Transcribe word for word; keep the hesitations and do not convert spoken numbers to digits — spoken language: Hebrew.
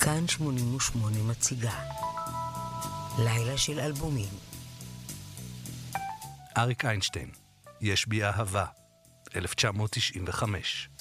כאן שמונים ושמונה מציגה לילה של אלבומים. אריק איינשטיין, יש בי אהבה, אלף תשע מאות תשעים וחמש.